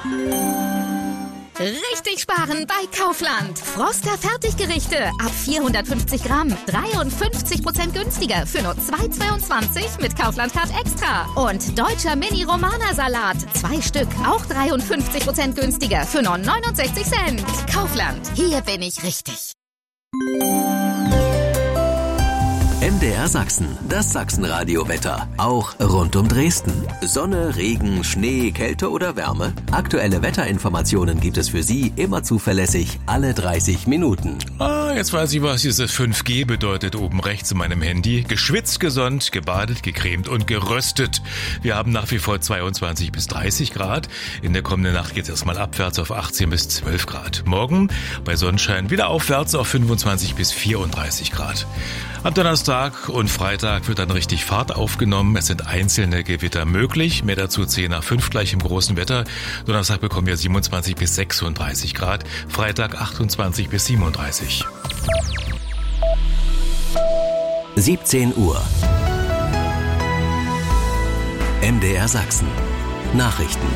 Richtig sparen bei Kaufland. Froster Fertiggerichte ab 450 Gramm. 53% günstiger für nur 2,22 mit Kaufland Card Extra. Und deutscher Mini-Romana-Salat. 2 Stück, auch 53% günstiger für nur 69 Cent. Kaufland, hier bin ich richtig. MDR Sachsen, das Sachsenradio-Wetter. Auch rund um Dresden. Sonne, Regen, Schnee, Kälte oder Wärme. Aktuelle Wetterinformationen gibt es für Sie immer zuverlässig alle 30 Minuten. Jetzt weiß ich, was diese 5G bedeutet oben rechts in meinem Handy. Geschwitzt, gesonnt, gebadet, gecremt und geröstet. Wir haben nach wie vor 22 bis 30 Grad. In der kommenden Nacht geht es erstmal abwärts auf 18 bis 12 Grad. Morgen bei Sonnenschein wieder aufwärts auf 25 bis 34 Grad. Am Donnerstag und Freitag wird dann richtig Fahrt aufgenommen. Es sind einzelne Gewitter möglich. Mehr dazu 10 nach 5 gleich im großen Wetter. Donnerstag bekommen wir 27 bis 36 Grad. Freitag 28 bis 37. 17 Uhr. MDR Sachsen. Nachrichten.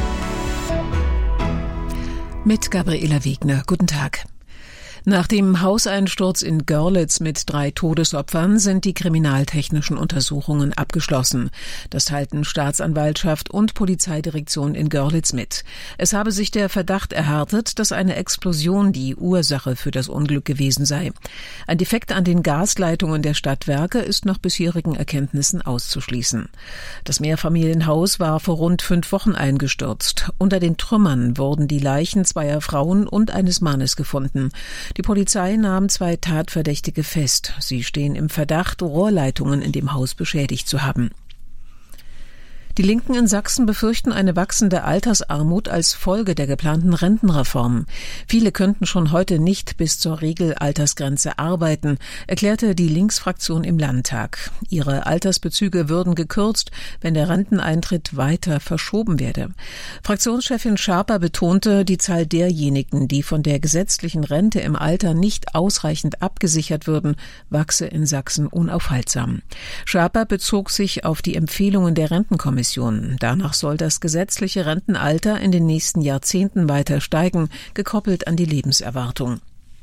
Mit Gabriela Wegner. Guten Tag. Nach dem Hauseinsturz in Görlitz mit 3 Todesopfern sind die kriminaltechnischen Untersuchungen abgeschlossen. Das teilten Staatsanwaltschaft und Polizeidirektion in Görlitz mit. Es habe sich der Verdacht erhärtet, dass eine Explosion die Ursache für das Unglück gewesen sei. Ein Defekt an den Gasleitungen der Stadtwerke ist nach bisherigen Erkenntnissen auszuschließen. Das Mehrfamilienhaus war vor rund 5 Wochen eingestürzt. Unter den Trümmern wurden die Leichen 2 Frauen und eines Mannes gefunden. Die Polizei nahm 2 Tatverdächtige fest. Sie stehen im Verdacht, Rohrleitungen in dem Haus beschädigt zu haben. Die Linken in Sachsen befürchten eine wachsende Altersarmut als Folge der geplanten Rentenreform. Viele könnten schon heute nicht bis zur Regelaltersgrenze arbeiten, erklärte die Linksfraktion im Landtag. Ihre Altersbezüge würden gekürzt, wenn der Renteneintritt weiter verschoben werde. Fraktionschefin Schaper betonte, die Zahl derjenigen, die von der gesetzlichen Rente im Alter nicht ausreichend abgesichert würden, wachse in Sachsen unaufhaltsam. Schaper bezog sich auf die Empfehlungen der Rentenkommission. Danach soll das gesetzliche Rentenalter in den nächsten Jahrzehnten weiter steigen, gekoppelt an die Lebenserwartung.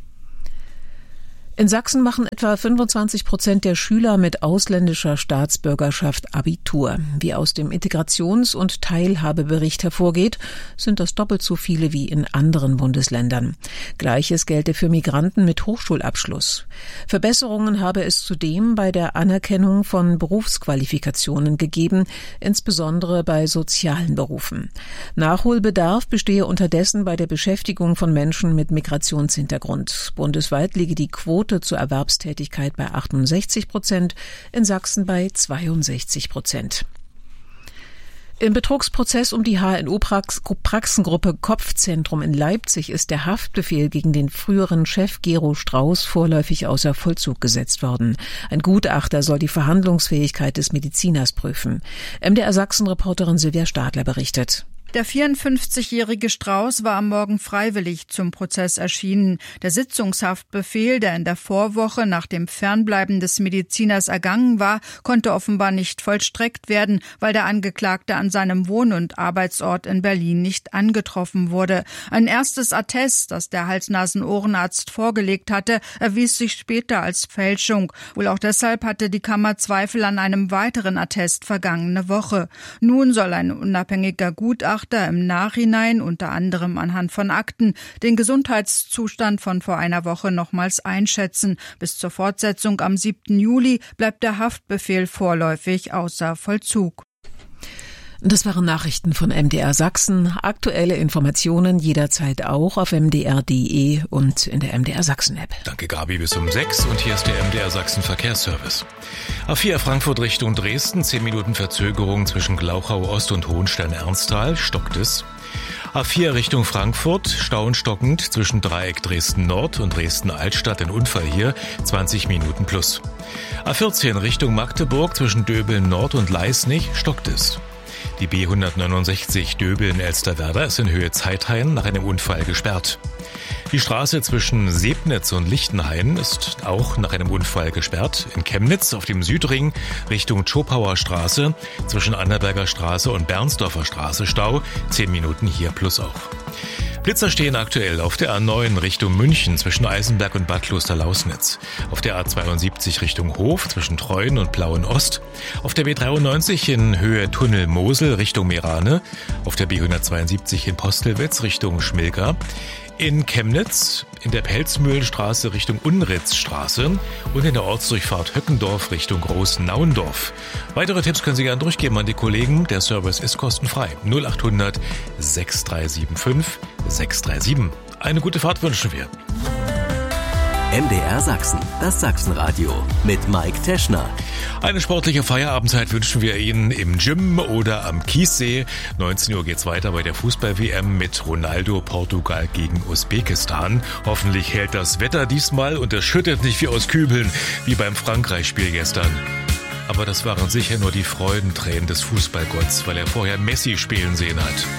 In Sachsen machen etwa 25% der Schüler mit ausländischer Staatsbürgerschaft Abitur. Wie aus dem Integrations- und Teilhabebericht hervorgeht, sind das doppelt so viele wie in anderen Bundesländern. Gleiches gelte für Migranten mit Hochschulabschluss. Verbesserungen habe es zudem bei der Anerkennung von Berufsqualifikationen gegeben, insbesondere bei sozialen Berufen. Nachholbedarf bestehe unterdessen bei der Beschäftigung von Menschen mit Migrationshintergrund. Bundesweit liege die Quote zur Erwerbstätigkeit bei 68%, in Sachsen bei 62%. Im Betrugsprozess um die HNO-Praxengruppe Kopfzentrum in Leipzig ist der Haftbefehl gegen den früheren Chef Gero Strauß vorläufig außer Vollzug gesetzt worden. Ein Gutachter soll die Verhandlungsfähigkeit des Mediziners prüfen. MDR Sachsen-Reporterin Silvia Stadler berichtet. Der 54-jährige Strauß war am Morgen freiwillig zum Prozess erschienen. Der Sitzungshaftbefehl, der in der Vorwoche nach dem Fernbleiben des Mediziners ergangen war, konnte offenbar nicht vollstreckt werden, weil der Angeklagte an seinem Wohn- und Arbeitsort in Berlin nicht angetroffen wurde. Ein erstes Attest, das der Hals-Nasen-Ohrenarzt vorgelegt hatte, erwies sich später als Fälschung. Wohl auch deshalb hatte die Kammer Zweifel an einem weiteren Attest vergangene Woche. Nun soll ein unabhängiger Gutachter im Nachhinein, unter anderem anhand von Akten, den Gesundheitszustand von vor einer Woche nochmals einschätzen. Bis zur Fortsetzung am 7. Juli bleibt der Haftbefehl vorläufig außer Vollzug. Das waren Nachrichten von MDR Sachsen. Aktuelle Informationen jederzeit auch auf mdr.de und in der MDR Sachsen-App. Danke, Gabi, bis um 6 und hier ist der MDR Sachsen Verkehrsservice. A4 Frankfurt Richtung Dresden, 10 Minuten Verzögerung zwischen Glauchau Ost und Hohenstein-Ernsthal, stockt es. A4 Richtung Frankfurt, stauenstockend zwischen Dreieck Dresden Nord und Dresden Altstadt, ein Unfall hier, 20 Minuten plus. A14 Richtung Magdeburg zwischen Döbeln Nord und Leisnig, stockt es. Die B169 Döbeln-Elsterwerda ist in Höhe Zeithain nach einem Unfall gesperrt. Die Straße zwischen Sebnitz und Lichtenhain ist auch nach einem Unfall gesperrt. In Chemnitz auf dem Südring Richtung Zschopauer Straße zwischen Annaberger Straße und Bernsdorfer Straße Stau. 10 Minuten hier plus auch. Blitzer stehen aktuell auf der A9 Richtung München zwischen Eisenberg und Bad Klosterlausnitz. Auf der A72 Richtung Hof zwischen Treuen und Plauen-Ost. Auf der B93 in Höhe Tunnel Mosel Richtung Meerane. Auf der B172 in Postelwitz Richtung Schmilka. In Chemnitz, in der Pelzmühlenstraße Richtung Unritzstraße und in der Ortsdurchfahrt Höckendorf Richtung Großnauendorf. Weitere Tipps können Sie gerne durchgeben an die Kollegen. Der Service ist kostenfrei. 0800 6375 637. Eine gute Fahrt wünschen wir. MDR Sachsen, das Sachsenradio mit Mike Teschner. Eine sportliche Feierabendzeit wünschen wir Ihnen im Gym oder am Kiessee. 19 Uhr geht's weiter bei der Fußball-WM mit Ronaldo, Portugal gegen Usbekistan. Hoffentlich hält das Wetter diesmal und es schüttet nicht wie aus Kübeln, wie beim Frankreich-Spiel gestern. Aber das waren sicher nur die Freudentränen des Fußballgotts, weil er vorher Messi spielen sehen hat.